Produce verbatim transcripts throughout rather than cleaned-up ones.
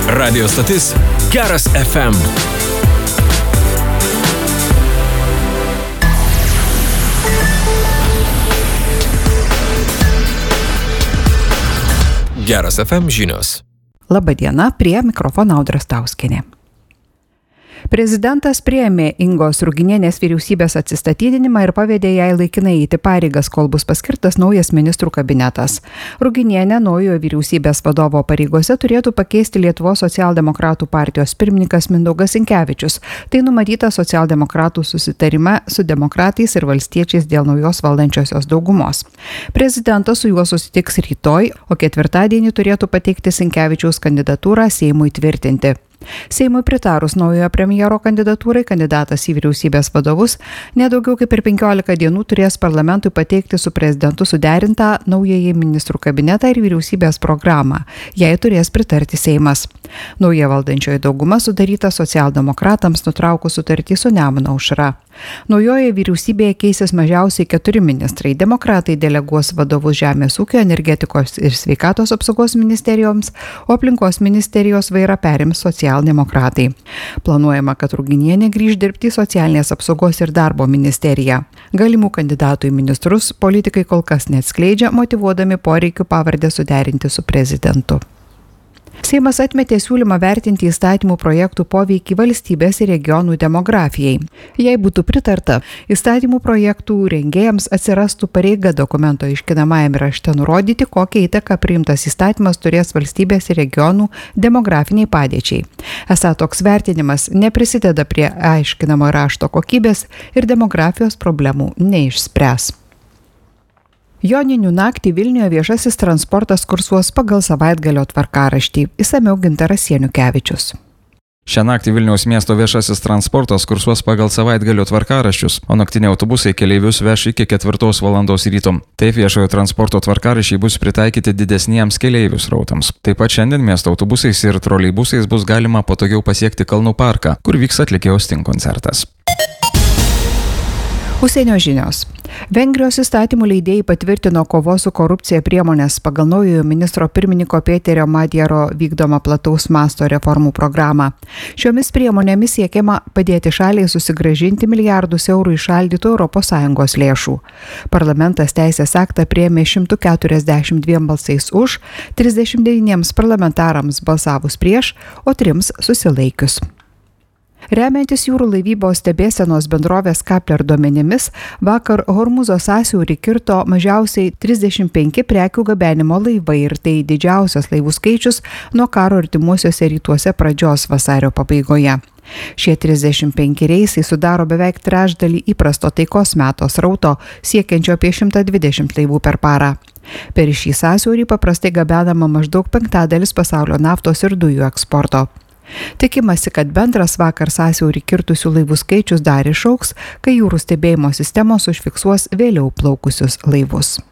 Radio stotis Geras F M. Geras F M žinios. Labadiena, prie mikrofono Audra Stauskienė. Prezidentas priėmė Ingos Ruginienės vyriausybės atsistatydinimą ir pavedė jai laikinai eiti pareigas, kol bus paskirtas naujas ministrų kabinetas. Ruginienė naujojo vyriausybės vadovo pareigose turėtų pakeisti Lietuvos socialdemokratų partijos pirmininkas Mindaugas Sinkevičius. Tai numatyta socialdemokratų susitarime su demokratais ir valstiečiais dėl naujos valdančiosios daugumos. Prezidentas su juo susitiks rytoj, o ketvirtadienį turėtų pateikti Sinkevičiaus kandidatūrą Seimui tvirtinti. Seimui pritarus naujojo premjero kandidatūrai, kandidatas į vyriausybės vadovus nedaugiau kaip per penkiolika dienų turės parlamentui pateikti su prezidentu suderintą naująjį ministrų kabinetą ir vyriausybės programą. Jai turės pritarti Seimas. Nauja valdančioji dauguma sudaryta socialdemokratams nutraukus sutartį su Nemuno aušra. Naujoje vyriausybėje keisis mažiausiai keturi ministrai. Demokratai deleguos vadovus Žemės ūkio, energetikos ir sveikatos apsaugos ministerijoms, o aplinkos ministerijos vairą perims socialdemokratai. Planuojama, kad Ruginienė grįž dirbti socialinės apsaugos ir darbo ministeriją. Galimų kandidatų į ministrus politikai kol kas neatskleidžia, motyvuodami poreikių pavardę suderinti su prezidentu. Seimas atmetė siūlymą vertinti įstatymų projektų poveikį valstybės ir regionų demografijai. Jei būtų pritarta, įstatymų projektų rengėjams atsirastų pareiga dokumento aiškinamajame rašte nurodyti, kokią įtaką priimtas įstatymas turės valstybės ir regionų demografiniai padėčiai. Esą toks vertinimas neprisideda prie aiškinamo rašto kokybės ir demografijos problemų neišspręs. Joninių naktį Vilniuje viešasis transportas kursuos pagal savaitgalio tvarkaraštį. Išsamiau Gintaras Janukevičius. Šią naktį Vilniaus miesto viešasis transportas kursuos pagal savaitgalio tvarkaraščius, o naktiniai autobusai keleivius veš iki ketvirtos valandos ryto. Taip viešojo transporto tvarkaraščiai bus pritaikyti didesniems keleivių srautams. Taip pat šiandien miesto autobusais ir troleibusais bus galima patogiau pasiekti Kalnų parką, kur vyks atlikėjo Sting koncertas. Užsienio žinios. Vengrijos įstatymų leidėjai patvirtino kovos su korupcija priemonės pagal naujojo ministro pirmininko Peterio Madjaro vykdomą plataus masto reformų programą. Šiomis priemonėmis siekiama padėti šaliai susigrąžinti milijardus eurų įšaldytų Europos Sąjungos lėšų. Parlamentas teisės aktą priėmė šimtu keturiasdešimt dviem balsais už, trisdešimt devyniems parlamentarams balsavus prieš, o trims susilaikius. Remiantis jūrų laivybos stebėsenos bendrovės Kapler duomenimis, vakar Hormuzo sąsiaurį kirto mažiausiai trisdešimt penki prekių gabenimo laivai ir tai didžiausias laivų skaičius nuo karo artimuosiuose rytuose pradžios vasario pabaigoje. Šie trisdešimt penki reisai sudaro beveik trečdalį įprasto taikos meto srauto, siekiančio apie šimtą dvidešimt laivų per parą. Per šį sąsiaurį paprastai gabenama maždaug penktadalis pasaulio naftos ir dujų eksporto. Tikimasi, kad bendras vakar sąsiaurį kirtusių laivų skaičius dar išaugs, kai jūrų stebėjimo sistemos užfiksuos vėliau plaukusius laivus.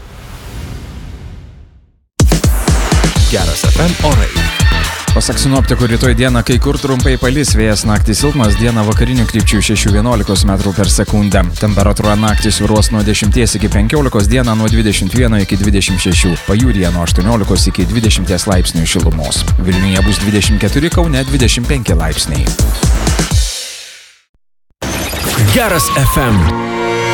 Geras F M orai. Pasak sinoptikų, rytoj dieną kai kur trumpai palis, vėjas naktį silpnas, dieną vakarinių krypčių šeši vienuolika metrų per sekundę. Temperatūra naktį svyruos nuo dešimties iki penkiolikos, dieną nuo dvidešimt vieno iki dvidešimt šešių, pajūryje nuo aštuoniolikos iki dvidešimties laipsnių šilumos. Vilniuje bus dvidešimt keturi, Kaune dvidešimt penki laipsniai. Geras F M.